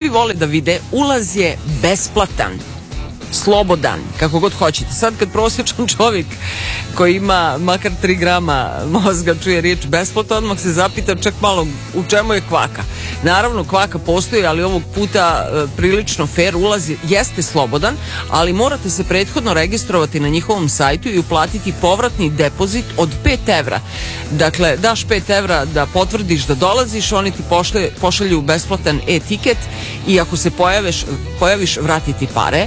vole da vide, ulaz je besplatan, slobodan, kako god hoćete. Sad kad prosječan čovjek koji ima makar 3 grama mozga čuje riječ besplatno, odmah se zapita čak malo u čemu je kvaka. Naravno, kvaka postoji, ali ovog puta prilično fair, ulaz jeste slobodan, ali morate se prethodno registrovati na njihovom sajtu i uplatiti povratni depozit od 5 evra. Dakle, daš 5 evra da potvrdiš da dolaziš, oni ti pošalju besplatan e-tiket i ako se pojaviš, vratiti pare.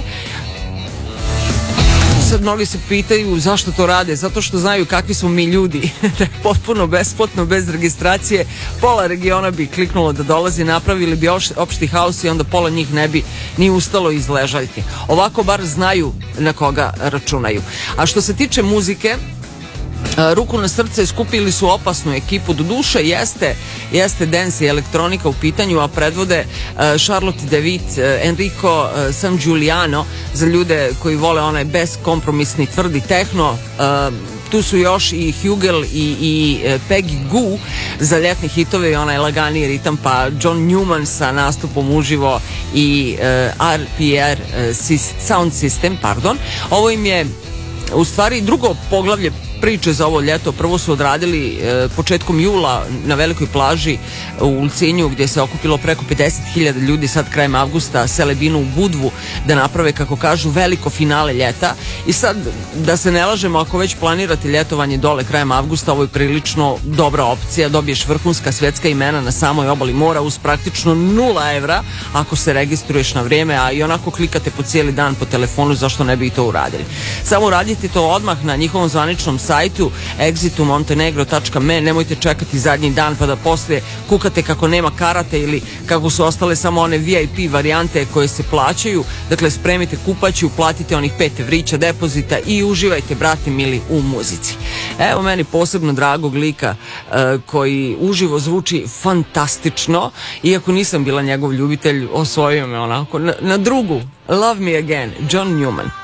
Sad mnogi se pitaju zašto to rade, zato što znaju kakvi smo mi ljudi. Potpuno besplatno, bez registracije, pola regiona bi kliknulo da dolazi, napravili bi opšti haos i onda pola njih ne bi ni ustalo iz ležaljke. Ovako bar znaju na koga računaju. A što se tiče muzike, ruku na srce, skupili su opasnu ekipu, do duše jeste dance i elektronika u pitanju, a predvode Charlotte David, Enrico San Giuliano, za ljude koji vole onaj beskompromisni tvrdi tehno. Tu su još i Hugel i Peggy Gou za ljetni hitove i onaj laganiji ritam, pa John Newman sa nastupom uživo i RPR Sound System, pardon. Ovo im je u stvari drugo poglavlje priče za ovo ljeto. Prvo su odradili početkom jula na velikoj plaži u Ulcinju, gdje se okupilo preko 50.000 ljudi, sad krajem avgusta Selebinu u Budvu, da naprave, kako kažu, veliko finale ljeta. I sad, da se ne lažemo, ako već planirate ljetovanje dole krajem avgusta, ovo je prilično dobra opcija. Dobiješ vrhunska svjetska imena na samoj obali mora uz praktično 0 evra ako se registruješ na vrijeme, a i onako klikate po cijeli dan po telefonu, zašto ne bi i to uradili. Samo uradite to odmah na njihovom zvaničnom sajtu exitumontenegro.me. Nemojte čekati zadnji dan pa da poslije kukate kako nema karate ili kako su ostale samo one VIP varijante koje se plaćaju. Dakle, spremite kupaću, platite onih 5 evrića depozita i uživajte, brate mili, u muzici. Evo meni posebno dragog lika koji uživo zvuči fantastično, iako nisam bila njegov ljubitelj, osvojio me onako na drugu. Love Me Again, John Newman.